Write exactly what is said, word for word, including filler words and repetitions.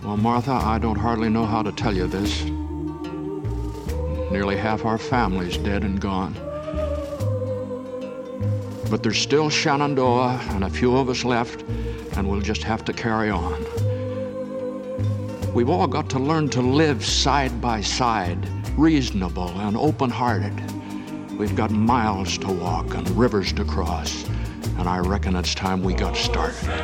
Well, Martha, I don't hardly know how to tell you this. Nearly half our family's dead and gone. But there's still Shenandoah and a few of us left, and we'll just have to carry on. We've all got to learn to live side by side, reasonable and open-hearted. We've got miles to walk and rivers to cross, and I reckon it's time we got started.